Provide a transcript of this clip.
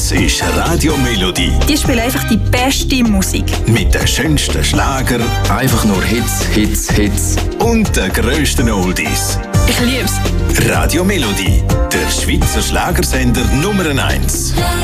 Das ist Radio Melodie. Die spielen einfach die beste Musik. Mit den schönsten Schlager. Einfach nur Hits, Hits, Hits. Und den grössten Oldies. Ich lieb's. Radio Melodie, der Schweizer Schlagersender Nummer 1.